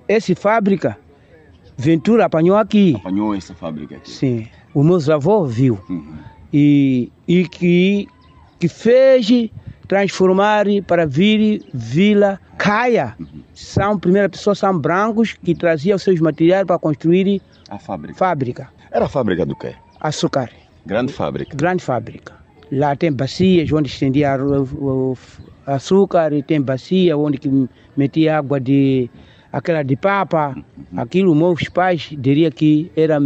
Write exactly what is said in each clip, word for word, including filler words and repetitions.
essa fábrica, Ventura apanhou aqui. Apanhou essa fábrica aqui? Sim. O meu avô viu. Uhum. E, e que, que fez transformar para vir Vila Caia. Uhum. São, primeira pessoa, são brancos que traziam os seus materiais para construir a fábrica. fábrica. Era a fábrica do quê? Açúcar. Grande fábrica. Grande fábrica. Lá tem bacias onde estendia o, o açúcar, e tem bacia onde que metia água de aquela de papa. Uhum. Aquilo, meus pais diriam que era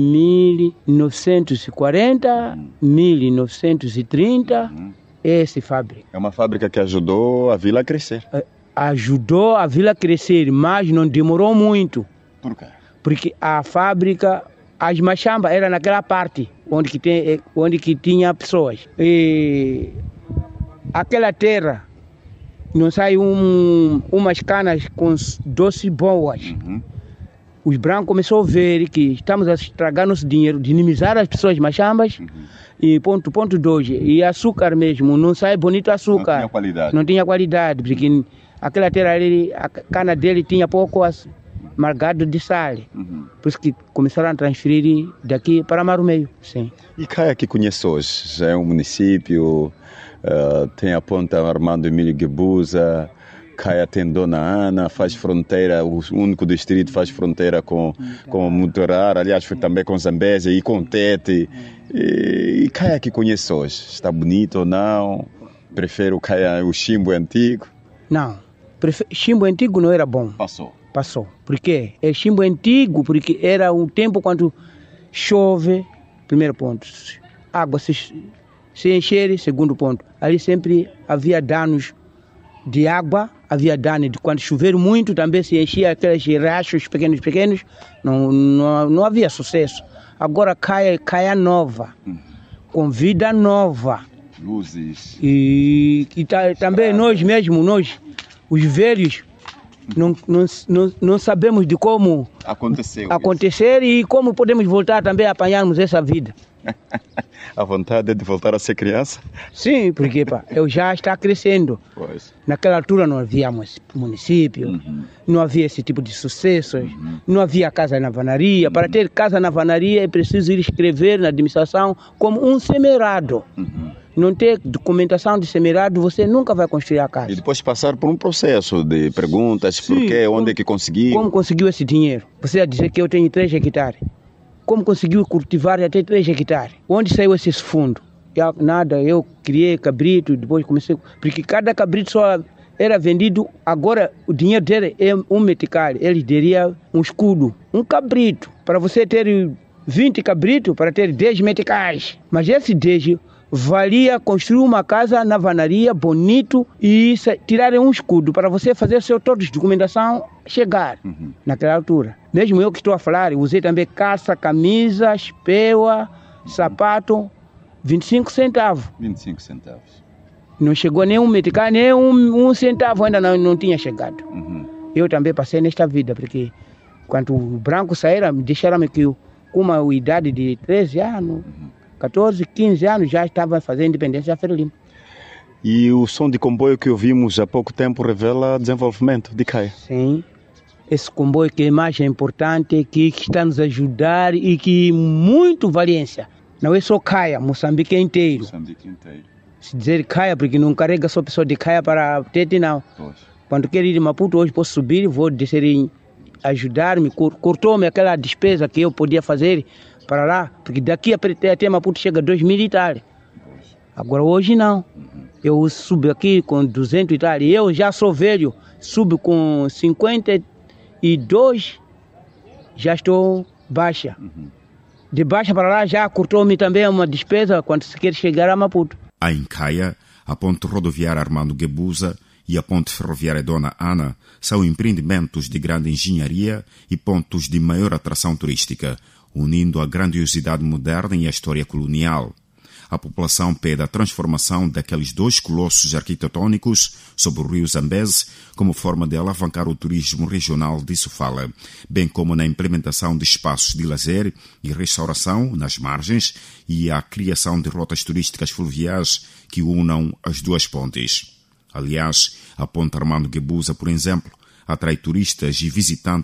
mil novecentos e quarenta, uhum. mil novecentos e trinta, uhum. essa fábrica. É uma fábrica que ajudou a vila a crescer. Ajudou a vila a crescer, mas não demorou muito. Por quê? Porque a fábrica, as machambas era naquela parte onde que, tem, onde que tinha pessoas. E aquela terra não sai um, umas canas com doces boas. Uhum. Os brancos começaram a ver que estamos a estragar nosso dinheiro, dinamizar as pessoas machambas. Uhum. E ponto, ponto dois. E açúcar mesmo, não sai bonito açúcar. Não tinha qualidade. Não tinha qualidade, porque aquela terra ali, a cana dele tinha pouco margado de sal. Uhum. Por isso que começaram a transferir daqui para Marumeio. Sim. E Caia que conhece hoje? Já é um município, uh, tem a ponta Armando Emílio Guebuza, Caia tem Dona Ana, faz fronteira, o único distrito faz fronteira com, com Mutorar, aliás foi também com Zambésia e com Tete. E, e Caia que conhece hoje? Está bonito ou não? Prefere o Caia, o chimbo antigo? Não, prefer... chimbo antigo não era bom. Passou. Passou. Por quê? É chimbo antigo, porque era um tempo quando chove, primeiro ponto, água se, se encher, segundo ponto. Ali sempre havia danos de água, havia dano de quando chover muito, também se enchia aqueles riachos pequenos, pequenos, não, não, não havia sucesso. Agora Caia, Caia nova, hum. com vida nova. Luzes. E, e tá, também nós mesmos, nós, os velhos, Não, não, não, não sabemos de como aconteceu acontecer isso. E como podemos voltar também a apanharmos essa vida. A vontade é de voltar a ser criança? Sim, porque pá, eu já está crescendo. Pois. Naquela altura não havia município, uhum. não havia esse tipo de sucessos, uhum. não havia casa na vanaria. Uhum. Para ter casa na vanaria é preciso ir escrever na administração como um semerado. Uhum. Não ter documentação de semerado, você nunca vai construir a casa. E depois passar por um processo de perguntas, por quê, onde é que conseguiu. Como conseguiu esse dinheiro? Você vai dizer que eu tenho três hectares. Como conseguiu cultivar até três hectares? Onde saiu esse fundo? Eu, nada, eu criei cabrito, depois comecei... Porque cada cabrito só era vendido, agora o dinheiro dele é um metical. Ele daria um escudo, um cabrito. Para você ter vinte cabritos, para ter dez meticais. Mas esse dez... valia construir uma casa na vanaria, bonito, e tirar um escudo para você fazer seu toda de documentação chegar uhum. naquela altura. Mesmo eu que estou a falar, usei também calça, camisa, espeua, uhum. sapato, vinte e cinco centavos. vinte e cinco centavos. Não chegou nem um meticais, nem um, um centavo ainda não, não tinha chegado. Uhum. Eu também passei nesta vida, porque quando o branco saíram, me deixaram que com uma idade de treze anos, uhum. catorze, quinze anos já estava fazendo independência da Feira Limpa. E o som de comboio que ouvimos há pouco tempo revela desenvolvimento de Caia. Sim, esse comboio que é mais importante, que, que está nos ajudar e que muito valência. Não é só Caia, Moçambique inteiro. Moçambique inteiro. Se dizer Caia, porque não carrega só pessoa de Caia para Tete, não. Poxa. Quando quero ir de Maputo, hoje posso subir, vou descer em ajudar-me, cortou-me aquela despesa que eu podia fazer para lá, porque daqui até Maputo chega dois mil e tal. Agora hoje não. Eu subo aqui com duzentos e tal. E eu já sou velho, subo com cinquenta e dois, já estou baixa. De baixa para lá já cortou-me também uma despesa quando se quer chegar a Maputo. Há em Caia, a ponte rodoviária Armando Guebuza e a ponte ferroviária Dona Ana são empreendimentos de grande engenharia e pontos de maior atração turística, unindo a grandiosidade moderna e a história colonial. A população pede a transformação daqueles dois colossos arquitetônicos sobre o rio Zambeze como forma de alavancar o turismo regional de Sofala, bem como na implementação de espaços de lazer e restauração nas margens e a criação de rotas turísticas fluviais que unam as duas pontes. Aliás, a ponte Armando Guebuza, por exemplo, atrai turistas e visitantes